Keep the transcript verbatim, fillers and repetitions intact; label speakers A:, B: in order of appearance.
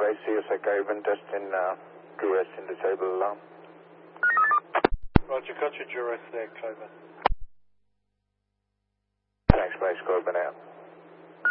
A: base, C S A Coven, testing uh, duress and disable alarm.
B: Roger, got your duress there, Coven.
A: Thanks, base, Coven out.